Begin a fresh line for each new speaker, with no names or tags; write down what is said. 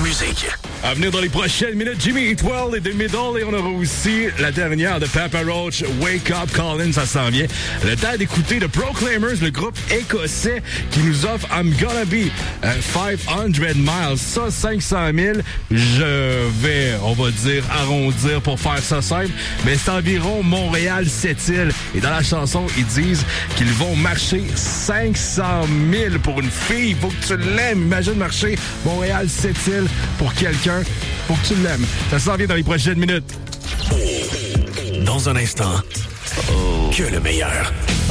musique.
À venir dans les prochaines minutes, Jimmy Eat World et The Middle, et on aura aussi la dernière de Papa Roach, Wake Up Calling, ça s'en vient. Le temps d'écouter The Proclaimers, le groupe écossais qui nous offre I'm Gonna Be 500 Miles, ça 500 000. Je vais, on va dire, arrondir pour faire ça simple, mais c'est environ Montréal-Sept-Îles. Et dans la chanson, ils disent qu'ils vont marcher 500 000 pour une fille. Faut que tu l'aimes. Imagine marcher Montréal-Sept-Îles pour quelqu'un. Faut que tu l'aimes. Ça s'en vient dans les prochaines minutes.
Dans un instant, que le meilleur.